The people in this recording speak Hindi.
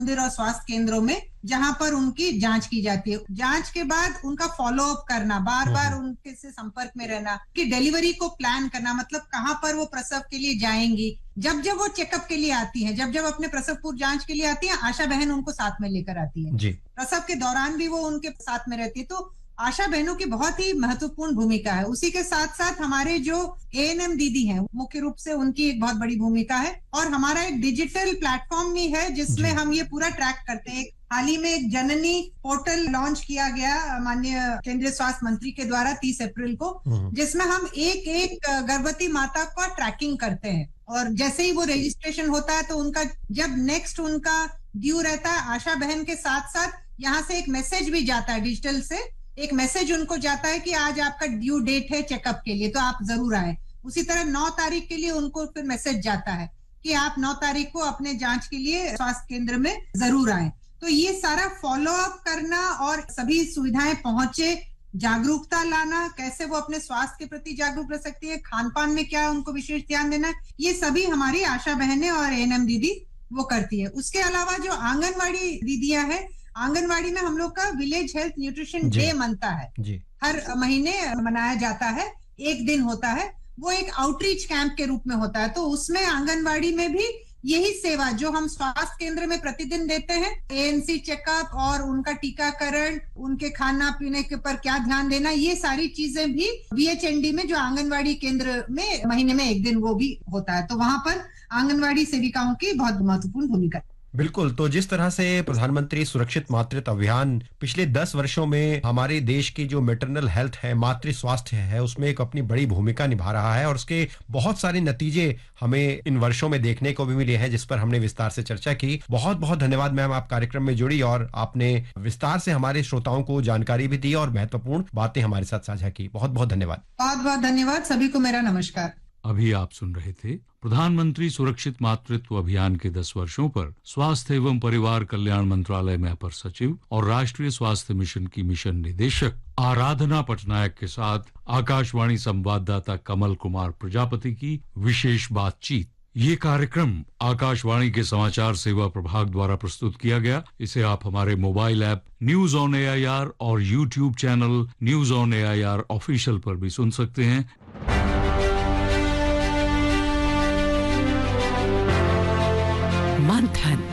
मंदिर और स्वास्थ्य केंद्रों में, जहां पर उनकी जांच की जाती है। जांच के बाद उनका फॉलो अप करना, बार बार उनके से संपर्क में रहना, कि डिलीवरी को प्लान करना, मतलब कहां पर वो प्रसव के लिए जाएंगी। जब जब वो चेकअप के लिए आती है, जब जब अपने प्रसव पूर्व जांच के लिए आती है, आशा बहन उनको साथ में लेकर आती है। प्रसव के दौरान भी वो उनके साथ में रहती है। तो आशा बहनों की बहुत ही महत्वपूर्ण भूमिका है। उसी के साथ साथ हमारे जो एएनएम दीदी हैं, मुख्य रूप से उनकी एक बहुत बड़ी भूमिका है। और हमारा एक डिजिटल प्लेटफॉर्म भी है जिसमें हम ये पूरा ट्रैक करते हैं। हाल ही में एक जननी पोर्टल लॉन्च किया गया माननीय केंद्रीय स्वास्थ्य मंत्री के द्वारा 30 अप्रैल को, जिसमें हम एक एक गर्भवती माता का ट्रैकिंग करते हैं। और जैसे ही वो रजिस्ट्रेशन होता है तो उनका जब नेक्स्ट उनका ड्यू रहता है, आशा बहन के साथ साथ यहाँ से एक मैसेज भी जाता है, डिजिटल से एक मैसेज उनको जाता है कि आज आपका ड्यू डेट है चेकअप के लिए, तो आप जरूर आए। उसी तरह 9 तारीख के लिए उनको फिर मैसेज जाता है कि आप 9 तारीख को अपने जांच के लिए स्वास्थ्य केंद्र में जरूर आए। तो ये सारा फॉलो अप करना और सभी सुविधाएं पहुंचे, जागरूकता लाना, कैसे वो अपने स्वास्थ्य के प्रति जागरूक रह सकती है, खान पान में क्या उनको विशेष ध्यान देना, ये सभी हमारी आशा बहनें और एएनएम दीदी वो करती है। उसके अलावा जो आंगनवाड़ी दीदियां हैं, आंगनवाड़ी में हम लोग का विलेज हेल्थ न्यूट्रिशन डे मनता है, हर महीने मनाया जाता है, एक दिन होता है, वो एक आउटरीच कैंप के रूप में होता है। तो उसमें आंगनवाड़ी में भी यही सेवा जो हम स्वास्थ्य केंद्र में प्रतिदिन देते हैं, एएनसी चेकअप और उनका टीकाकरण, उनके खाना पीने के पर क्या ध्यान देना, ये सारी चीजें भी बीएचएनडी में जो आंगनवाड़ी केंद्र में महीने में एक दिन वो भी होता है। तो वहां पर आंगनवाड़ी सेविकाओं की बहुत महत्वपूर्ण भूमिका है। बिल्कुल। तो जिस तरह से प्रधानमंत्री सुरक्षित मातृत्व अभियान पिछले 10 वर्षों में हमारे देश की जो मैटरनल हेल्थ है, मातृ स्वास्थ्य है, उसमें एक अपनी बड़ी भूमिका निभा रहा है और उसके बहुत सारे नतीजे हमें इन वर्षों में देखने को भी मिले हैं, जिस पर हमने विस्तार से चर्चा की। बहुत बहुत धन्यवाद मैम, आप कार्यक्रम में जुड़ी और आपने विस्तार से हमारे श्रोताओं को जानकारी भी दी और महत्वपूर्ण बातें हमारे साथ साझा की। बहुत बहुत धन्यवाद। बहुत बहुत धन्यवाद, सभी को मेरा नमस्कार। अभी आप सुन रहे थे प्रधानमंत्री सुरक्षित मातृत्व अभियान के 10 वर्षों पर स्वास्थ्य एवं परिवार कल्याण मंत्रालय में अपर सचिव और राष्ट्रीय स्वास्थ्य मिशन की मिशन निदेशक आराधना पटनायक के साथ आकाशवाणी संवाददाता कमल कुमार प्रजापति की विशेष बातचीत। ये कार्यक्रम आकाशवाणी के समाचार सेवा प्रभाग द्वारा प्रस्तुत किया गया। इसे आप हमारे mobile app news on AIR और YouTube channel news on AIR official पर भी सुन सकते हैं। मंथन